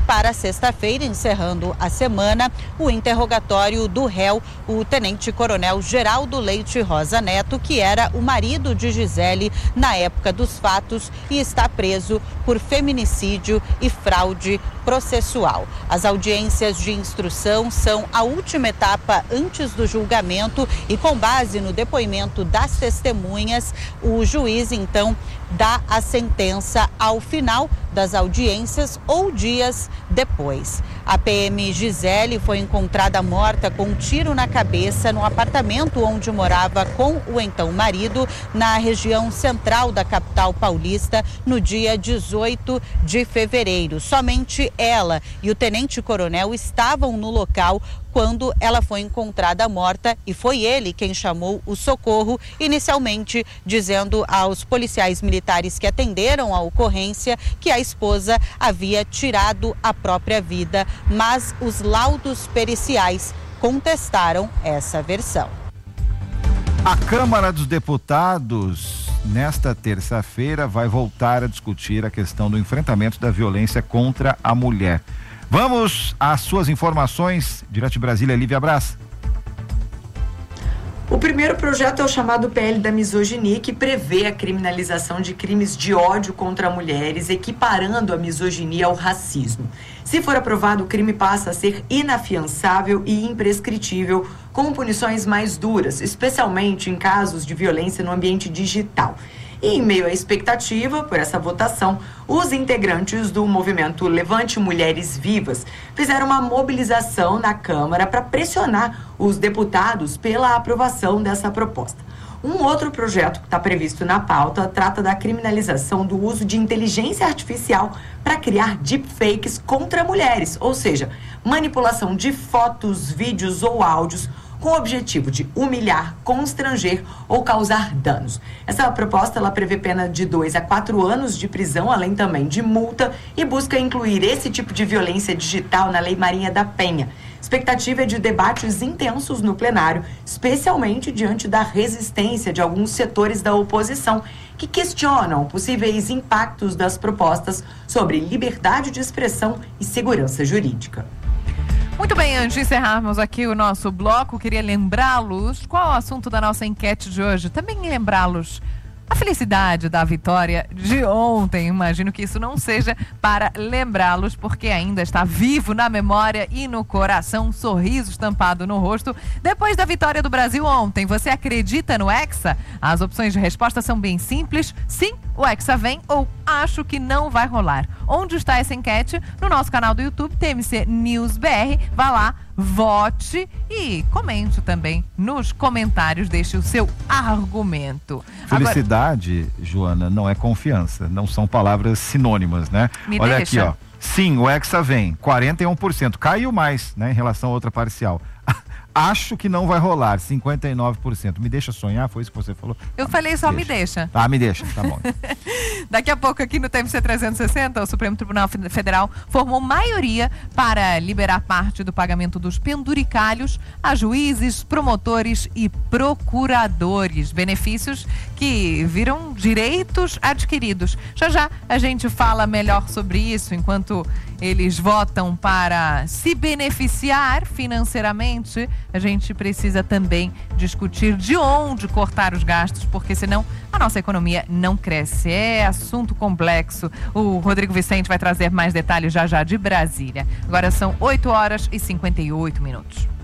para sexta-feira, encerrando a semana, o interrogatório do réu, o tenente-coronel Geraldo Leite Rosa Neto, que era o marido de Gisele na época dos fatos e está preso por feminicídio e fraude processual. As audiências de instrução são a última etapa antes do julgamento e, com base no depoimento das testemunhas, o juiz então dá a sentença ao final das audiências ou dias depois. A PM Gisele foi encontrada morta com um tiro na cabeça no apartamento onde morava com o então marido, na região central da capital paulista, no dia 18 de fevereiro. Somente ela e o tenente-coronel estavam no local quando ela foi encontrada morta e foi ele quem chamou o socorro, inicialmente dizendo aos policiais militares que atenderam a ocorrência que a esposa havia tirado a própria vida, mas os laudos periciais contestaram essa versão. A Câmara dos Deputados, nesta terça-feira, vai voltar a discutir a questão do enfrentamento da violência contra a mulher. Vamos às suas informações, direto de Brasília, Lívia Braz. O primeiro projeto é o chamado PL da misoginia, que prevê a criminalização de crimes de ódio contra mulheres, equiparando a misoginia ao racismo. Se for aprovado, o crime passa a ser inafiançável e imprescritível, com punições mais duras, especialmente em casos de violência no ambiente digital. E, em meio à expectativa por essa votação, os integrantes do movimento Levante Mulheres Vivas fizeram uma mobilização na Câmara para pressionar os deputados pela aprovação dessa proposta. Um outro projeto que está previsto na pauta trata da criminalização do uso de inteligência artificial para criar deepfakes contra mulheres, ou seja, manipulação de fotos, vídeos ou áudios com o objetivo de humilhar, constranger ou causar danos. Essa proposta ela prevê pena de 2 a 4 anos de prisão, além também de multa, e busca incluir esse tipo de violência digital na Lei Maria da Penha. Expectativa é de debates intensos no plenário, especialmente diante da resistência de alguns setores da oposição que questionam possíveis impactos das propostas sobre liberdade de expressão e segurança jurídica. Muito bem, antes de encerrarmos aqui o nosso bloco, queria lembrá-los qual é o assunto da nossa enquete de hoje. Também lembrá-los a felicidade da vitória de ontem. Imagino que isso não seja para lembrá-los, porque ainda está vivo na memória e no coração, um sorriso estampado no rosto. Depois da vitória do Brasil ontem, você acredita no Hexa? As opções de resposta são bem simples. Sim, o Hexa vem, ou acho que não vai rolar. Onde está essa enquete? No nosso canal do YouTube, TMC News BR. Vá lá, vote e comente também nos comentários, deixe o seu argumento. Felicidade, agora, Joana, não é confiança, não são palavras sinônimas, né? Olha deixa. Aqui, ó. Sim, o Hexa vem, 41%, caiu mais, né, em relação a outra parcial. Acho que não vai rolar, 59%. Me deixa sonhar, foi isso que você falou? Eu falei só me deixa. Ah, me deixa, tá bom. Daqui a pouco aqui no TMC 360, o Supremo Tribunal Federal formou maioria para liberar parte do pagamento dos penduricalhos a juízes, promotores e procuradores. Benefícios que viram direitos adquiridos. Já já a gente fala melhor sobre isso, enquanto eles votam para se beneficiar financeiramente. A gente precisa também discutir de onde cortar os gastos, porque senão a nossa economia não cresce. É assunto complexo. O Rodrigo Vicente vai trazer mais detalhes já já de Brasília. Agora são 8h58.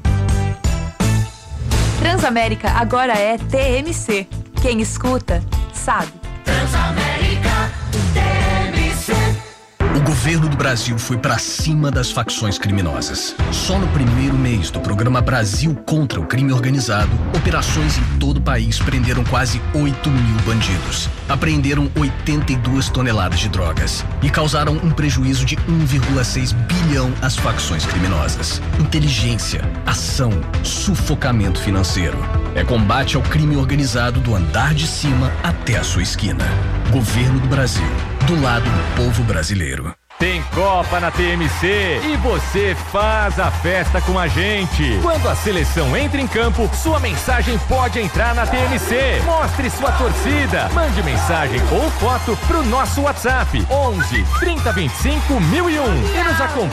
Transamérica agora é TMC. Quem escuta, sabe. Transamérica, TMC. O governo do Brasil foi para cima das facções criminosas. Só no primeiro mês do programa Brasil contra o Crime Organizado, operações em todo o país prenderam quase 8 mil bandidos. Apreenderam 82 toneladas de drogas e causaram um prejuízo de 1,6 bilhão às facções criminosas. Inteligência, ação, sufocamento financeiro. É combate ao crime organizado do andar de cima até a sua esquina. Governo do Brasil, do lado do povo brasileiro. Tem Copa na TMC e você faz a festa com a gente. Quando a seleção entra em campo, sua mensagem pode entrar na TMC. Mostre sua torcida. Mande mensagem ou foto pro nosso WhatsApp 11 30 25 1001 e nos acompanhe.